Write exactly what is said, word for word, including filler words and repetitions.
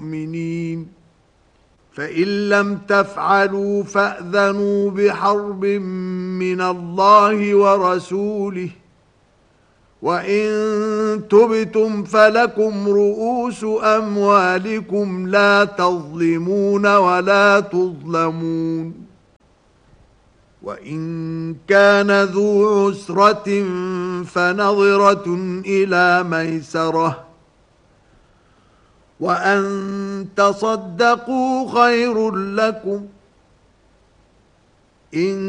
مؤمنين فإن لم تفعلوا فأذنوا بحرب من الله ورسوله وإن تبتم فلكم رؤوس أموالكم لا تظلمون ولا تظلمون وإن كان ذو عسرة فنظرة إلى ميسرة وأن تصدقوا خير لكم إن